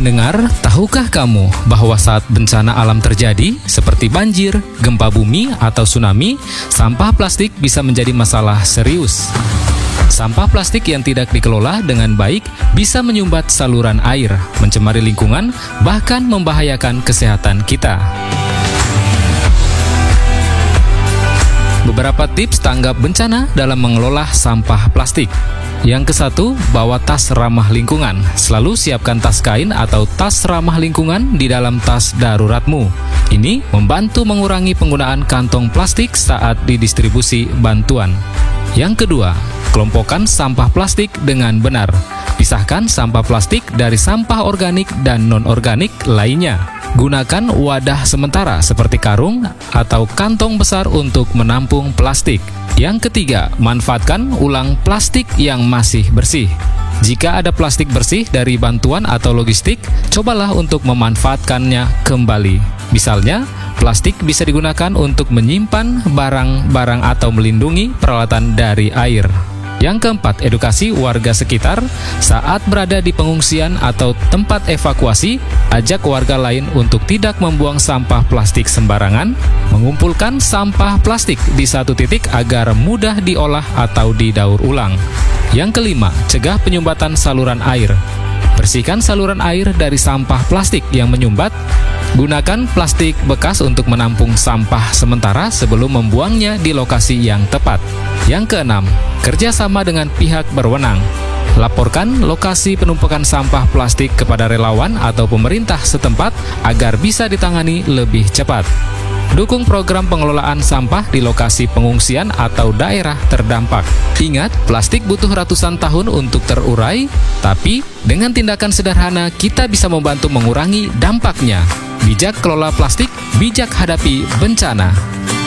pendengar, tahukah kamu bahwa saat bencana alam terjadi, seperti banjir, gempa bumi, atau tsunami, sampah plastik bisa menjadi masalah serius. Sampah plastik yang tidak dikelola dengan baik bisa menyumbat saluran air, mencemari lingkungan, bahkan membahayakan kesehatan kita. Beberapa tips tanggap bencana dalam mengelola sampah plastik. Yang ke-1, bawa tas ramah lingkungan. Selalu siapkan tas kain atau tas ramah lingkungan di dalam tas daruratmu. Ini membantu mengurangi penggunaan kantong plastik saat didistribusi bantuan. Yang kedua, kelompokkan sampah plastik dengan benar. Pisahkan sampah plastik dari sampah organik dan non-organik lainnya. Gunakan wadah sementara seperti karung atau kantong besar untuk menampung plastik. Yang ketiga, manfaatkan ulang plastik yang masih bersih. Jika ada plastik bersih dari bantuan atau logistik, cobalah untuk memanfaatkannya kembali. Misalnya, plastik bisa digunakan untuk menyimpan barang-barang atau melindungi peralatan dari air. Yang keempat, edukasi warga sekitar. Saat berada di pengungsian atau tempat evakuasi, ajak warga lain untuk tidak membuang sampah plastik sembarangan, mengumpulkan sampah plastik di satu titik agar mudah diolah atau didaur ulang. Yang kelima, cegah penyumbatan saluran air. Bersihkan saluran air dari sampah plastik yang menyumbat. Gunakan plastik bekas untuk menampung sampah sementara sebelum membuangnya di lokasi yang tepat. Yang keenam, kerjasama dengan pihak berwenang. Laporkan lokasi penumpukan sampah plastik kepada relawan atau pemerintah setempat agar bisa ditangani lebih cepat. Dukung program pengelolaan sampah di lokasi pengungsian atau daerah terdampak. Ingat, plastik butuh ratusan tahun untuk terurai, tapi dengan tindakan sederhana kita bisa membantu mengurangi dampaknya. Bijak kelola plastik, bijak hadapi bencana.